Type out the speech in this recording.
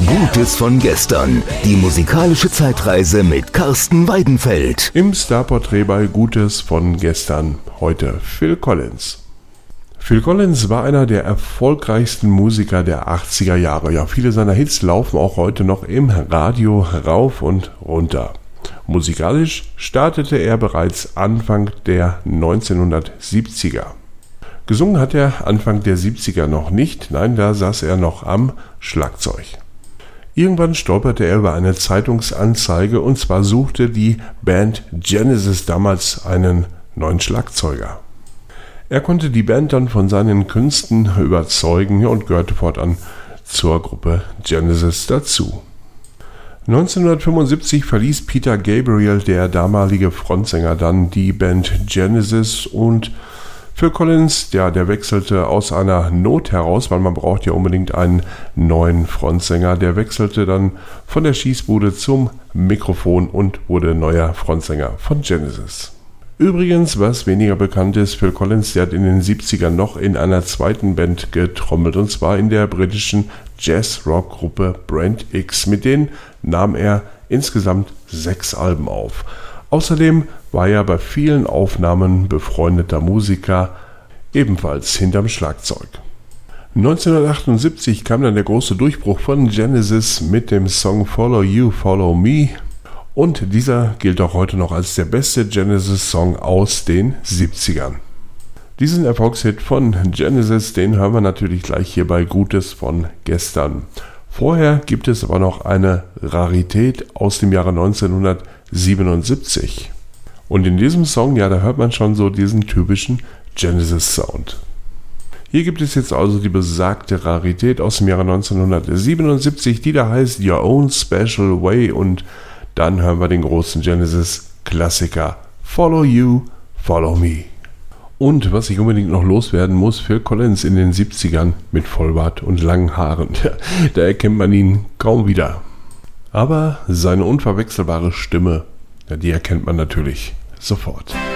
Gutes von gestern. Die musikalische Zeitreise mit Carsten Weidenfeld. Im Starporträt bei Gutes von gestern. Heute Phil Collins. Phil Collins war einer der erfolgreichsten Musiker der 80er Jahre. Ja, viele seiner Hits laufen auch heute noch im Radio rauf und runter. Musikalisch startete er bereits Anfang der 1970er. Gesungen hat er Anfang der 70er noch nicht, nein, da saß er noch am Schlagzeug. Irgendwann stolperte er über eine Zeitungsanzeige und zwar suchte die Band Genesis damals einen neuen Schlagzeuger. Er konnte die Band dann von seinen Künsten überzeugen und gehörte fortan zur Gruppe Genesis dazu. 1975 verließ Peter Gabriel, der damalige Frontsänger, dann die Band Genesis und Phil Collins, der wechselte aus einer Not heraus, weil man braucht ja unbedingt einen neuen Frontsänger. Der wechselte dann von der Schießbude zum Mikrofon und wurde neuer Frontsänger von Genesis. Übrigens, was weniger bekannt ist, Phil Collins, der hat in den 70ern noch in einer zweiten Band getrommelt, und zwar in der britischen Jazz-Rock-Gruppe Brand X. Mit denen nahm er insgesamt 6 Alben auf. Außerdem war er bei vielen Aufnahmen befreundeter Musiker, ebenfalls hinterm Schlagzeug. 1978 kam dann der große Durchbruch von Genesis mit dem Song Follow You, Follow Me. Und dieser gilt auch heute noch als der beste Genesis-Song aus den 70ern. Diesen Erfolgshit von Genesis, den hören wir natürlich gleich hier bei Gutes von gestern. Vorher gibt es aber noch eine Rarität aus dem Jahre 1977. Und in diesem Song, ja, da hört man schon so diesen typischen Genesis-Sound. Hier gibt es jetzt also die besagte Rarität aus dem Jahre 1977, die da heißt Your Own Special Way, und dann hören wir den großen Genesis-Klassiker Follow You, Follow Me. Und was ich unbedingt noch loswerden muss, Phil Collins in den 70ern mit Vollbart und langen Haaren. Da erkennt man ihn kaum wieder. Aber seine unverwechselbare Stimme, die erkennt man natürlich sofort.